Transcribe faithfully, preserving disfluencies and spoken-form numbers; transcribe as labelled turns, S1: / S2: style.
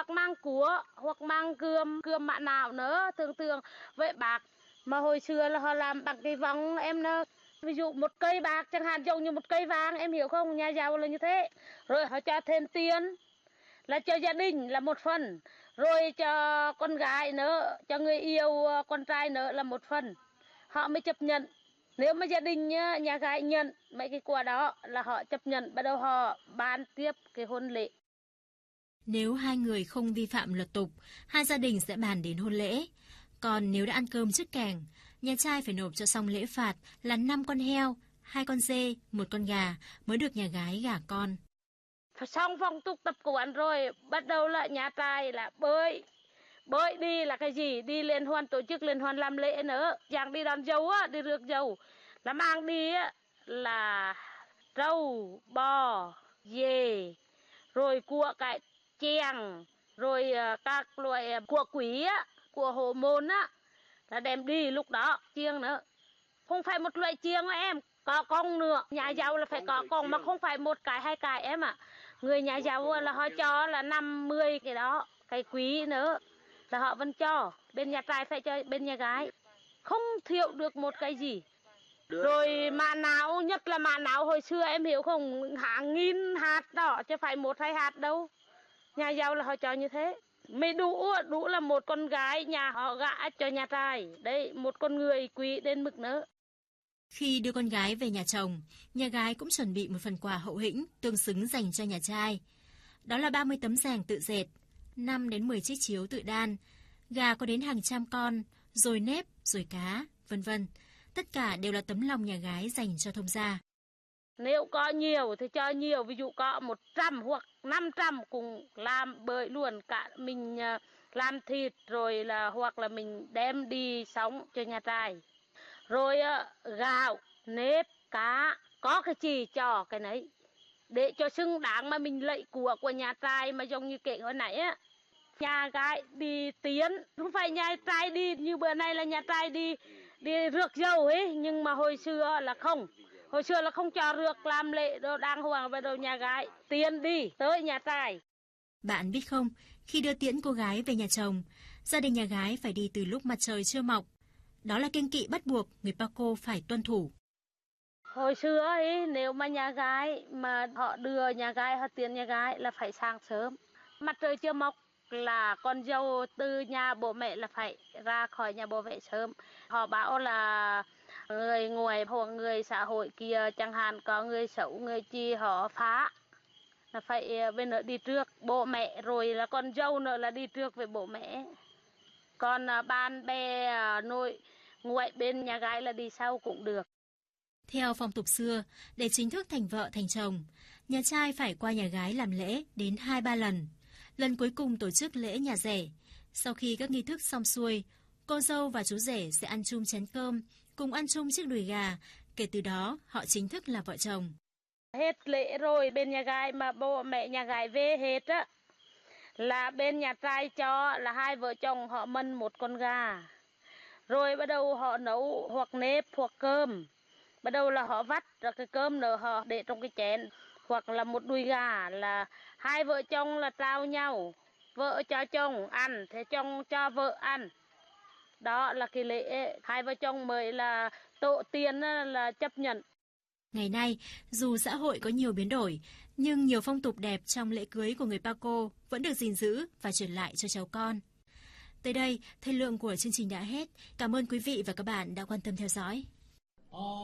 S1: hoặc mang cúa, hoặc mang cườm, cườm mạ nào nữa, thường thường vậy bạc. Mà hồi xưa là họ làm bằng cái vòng em nó, ví dụ một cây bạc chẳng hạn giống như một cây vàng, em hiểu không, nhà giàu là như thế. Rồi họ cho thêm tiền là cho gia đình là một phần, rồi cho con gái nữa, cho người yêu con trai nữa là một phần, họ mới chấp nhận. Nếu mà gia đình nhà gái nhận mấy cái quà đó là họ chấp nhận, bắt đầu họ bàn tiếp cái hôn lễ.
S2: Nếu hai người không vi phạm luật tục, hai gia đình sẽ bàn đến hôn lễ. Còn nếu đã ăn cơm trước kèng, nhà trai phải nộp cho xong lễ phạt là năm con heo, hai con dê, một con gà mới được nhà gái gả con.
S1: Xong phong tục tập quán rồi, bắt đầu là nhà trai là bơi. Bơi đi là cái gì? Đi liên hoan, tổ chức liên hoan làm lễ nữa. Dạng đi đón dâu á, đi rước dâu. Là mang đi á, là trâu, bò, dê, rồi cua cải chèng, rồi các loại của quý á, của hồ môn á, là đem đi lúc đó, chiêng nữa. Không phải một loại chiêng em, có con nữa. Nhà giàu là phải có con mà không phải một cái hai cái em ạ. À. Người nhà giàu là họ cho là năm mươi cái đó, cái quý nữa là họ vẫn cho. Bên nhà trai phải cho bên nhà gái. Không thiếu được một cái gì. Rồi mạ não, nhất là mạ não hồi xưa em hiểu không, hàng nghìn hạt đó, chứ phải một hai hạt đâu. Nhà giàu là họ cho như thế. Mới đủ, đủ là một con gái nhà họ gả cho nhà trai. Đấy, một con người quý đến mực nữa.
S2: Khi đưa con gái về nhà chồng, nhà gái cũng chuẩn bị một phần quà hậu hĩnh tương xứng dành cho nhà trai. Đó là ba mươi tấm giàng tự dệt, năm đến mười chiếc chiếu tự đan, gà có đến hàng trăm con, rồi nếp, rồi cá, vân vân. Tất cả đều là tấm lòng nhà gái dành cho thông gia.
S1: Nếu có nhiều thì cho nhiều, ví dụ có một trăm hoặc năm trăm cũng làm bơi luôn cả, mình làm thịt rồi là hoặc là mình đem đi sống cho nhà trai. Rồi gạo, nếp, cá, có cái gì cho cái nấy. Để cho xứng đáng mà mình lấy của của nhà trai mà giống như kể hồi nãy á. Nhà gái đi tiến, không phải nhà trai đi, như bữa nay là nhà trai đi đi rước dâu ấy, nhưng mà hồi xưa là không. Hồi xưa là không cho rước làm lễ đồ đàng hoàng, vào đầu nhà gái tiến đi tới nhà trai.
S2: Bạn biết không, khi đưa tiễn cô gái về nhà chồng, gia đình nhà gái phải đi từ lúc mặt trời chưa mọc. Đó là kiêng kỵ bắt buộc người Paco phải tuân thủ.
S1: Hồi xưa ấy, nếu mà nhà gái mà họ đưa nhà gái, họ tiễn nhà gái là phải sáng sớm. Mặt trời chưa mọc là con dâu từ nhà bố mẹ là phải ra khỏi nhà bố mẹ sớm. Họ bảo là người ngoài hoặc người xã hội kia chẳng hạn, có người xấu người chi họ phá là phải bên nữa đi trước bố mẹ, rồi là con dâu nữa là đi trước với bố mẹ. Còn bạn bè nội ngoại bên nhà gái là đi sau cũng được.
S2: Theo phong tục xưa, để chính thức thành vợ thành chồng, nhà trai phải qua nhà gái làm lễ đến hai ba lần. Lần cuối cùng tổ chức lễ nhà rể. Sau khi các nghi thức xong xuôi, cô dâu và chú rể sẽ ăn chung chén cơm, cùng ăn chung chiếc đùi gà. Kể từ đó, họ chính thức là vợ chồng.
S1: Hết lễ rồi, bên nhà gái mà bố mẹ nhà gái về hết á, là bên nhà trai cho là hai vợ chồng họ mân một con gà. Rồi bắt đầu họ nấu hoặc nếp hoặc cơm. Bắt đầu là họ vắt rồi cái cơm nữa họ để trong cái chén. Hoặc là một đùi gà là hai vợ chồng là trao nhau. Vợ cho chồng ăn, thế chồng cho vợ ăn. Đó là cái lễ hai vợ chồng mới là tổ tiên là chấp nhận.
S2: Ngày nay, dù xã hội có nhiều biến đổi, nhưng nhiều phong tục đẹp trong lễ cưới của người Paco vẫn được gìn giữ và truyền lại cho cháu con. Tới đây, thời lượng của chương trình đã hết. Cảm ơn quý vị và các bạn đã quan tâm theo dõi.